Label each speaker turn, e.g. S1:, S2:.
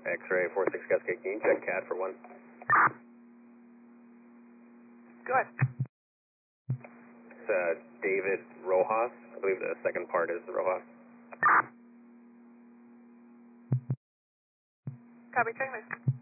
S1: X-ray 46 Cascade, can you check CAD for 1?
S2: Go ahead.
S1: It's David Rojas. I believe the second part is Rojas.
S2: Copy, check this.